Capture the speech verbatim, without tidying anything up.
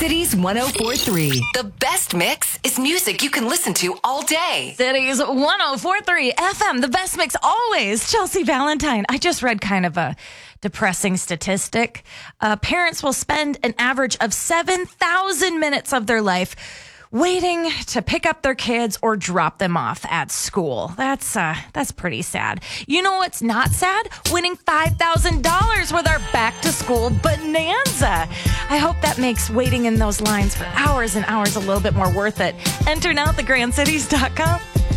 Cities one oh four point three. The best mix is music you can listen to all day. Cities one oh four point three F M, the best mix always. Chelsea Valentine. I just read kind of a depressing statistic. Uh, parents will spend an average of seven thousand minutes of their life waiting to pick up their kids or drop them off at school. That's uh, that's pretty sad. You know what's not sad? Winning five thousand dollars with our back-to-school bonanza. I hope that makes waiting in those lines for hours and hours a little bit more worth it. Enter now at the grand cities dot com.